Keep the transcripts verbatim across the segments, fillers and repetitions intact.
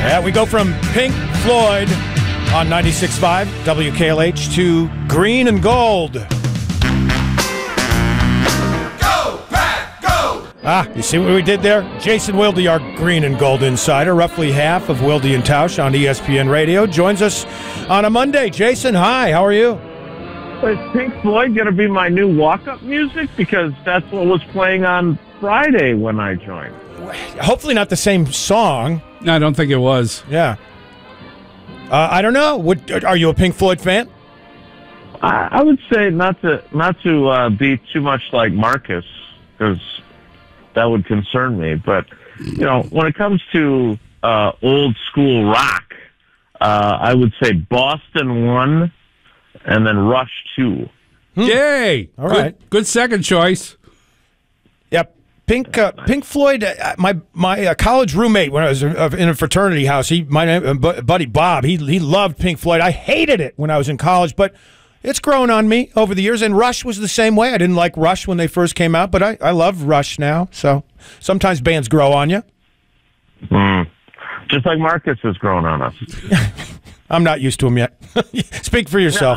Yeah, we go from Pink Floyd on ninety-six point five W K L H to Green and Gold. Go, Pack, go! Ah, you see what we did there? Jason Wilde, our Green and Gold insider, roughly half of Wilde and Tausch on E S P N Radio, joins us on a Monday. Jason, hi, how are you? Is Pink Floyd going to be my new walk-up music? Because that's what was playing on Friday when I joined. Hopefully not the same song. No, I don't think it was. Yeah. Uh, I don't know. What, are you a Pink Floyd fan? I, I would say not to not to uh, be too much like Marcus, because that would concern me. But you know, when it comes to uh, old school rock, uh, I would say Boston one, and then Rush two. Hmm. Yay! All right, good, good second choice. Yep. Pink uh, Pink Floyd. Uh, my my uh, college roommate when I was uh, in a fraternity house. He my uh, buddy Bob. He he loved Pink Floyd. I hated it when I was in college, but it's grown on me over the years. And Rush was the same way. I didn't like Rush when they first came out, but I I love Rush now. So sometimes bands grow on you. Mm. Just like Marcus has grown on us. I'm not used to him yet. Speak for yourself.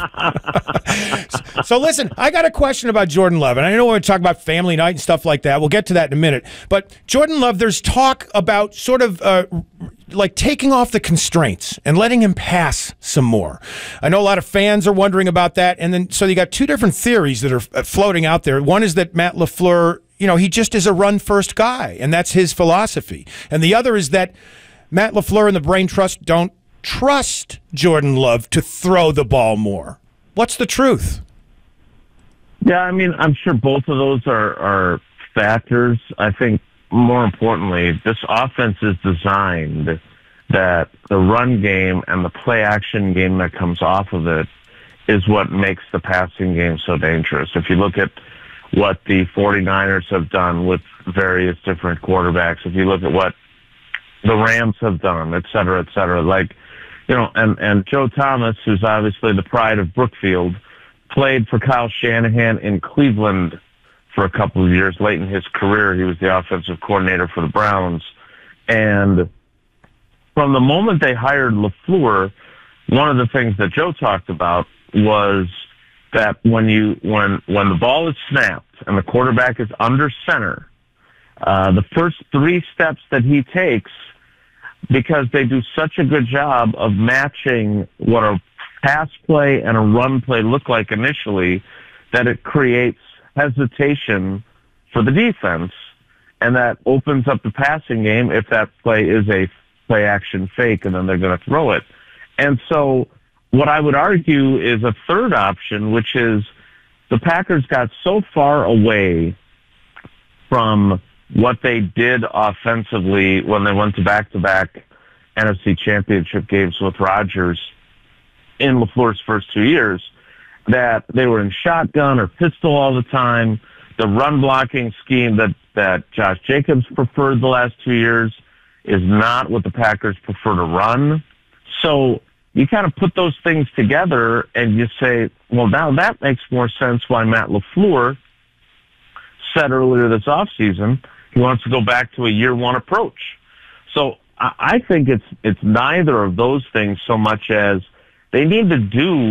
So listen, I got a question about Jordan Love, and I know we're going to talk about family night and stuff like that. We'll get to that in a minute. But Jordan Love, there's talk about sort of uh, like taking off the constraints and letting him pass some more. I know a lot of fans are wondering about that. And then so you got two different theories that are floating out there. One is that Matt LaFleur, you know, he just is a run-first guy, and that's his philosophy. And the other is that Matt LaFleur and the Brain Trust don't trust Jordan Love to throw the ball more. What's the truth? Yeah, I mean, I'm sure both of those are, are factors. I think more importantly, this offense is designed that the run game and the play action game that comes off of it is what makes the passing game so dangerous. If you look at what the 49ers have done with various different quarterbacks, if you look at what the Rams have done, et cetera, et cetera, like, you know, and, and Joe Thomas, who's obviously the pride of Brookfield, played for Kyle Shanahan in Cleveland for a couple of years. Late in his career, he was the offensive coordinator for the Browns. And from the moment they hired LaFleur, one of the things that Joe talked about was that when you when when the ball is snapped and the quarterback is under center, uh, the first three steps that he takes, because they do such a good job of matching what a pass play and a run play look like initially, that it creates hesitation for the defense, and that opens up the passing game if that play is a play action fake and then they're going to throw it. And so what I would argue is a third option, which is the Packers got so far away from what they did offensively when they went to back-to-back N F C championship games with Rodgers in LaFleur's first two years, that they were in shotgun or pistol all the time. The run blocking scheme that, that Josh Jacobs preferred the last two years is not what the Packers prefer to run. So you kind of put those things together and you say, well, now that makes more sense why Matt LaFleur said earlier this offseason he wants to go back to a year one approach. So I think it's it's neither of those things so much as they need to do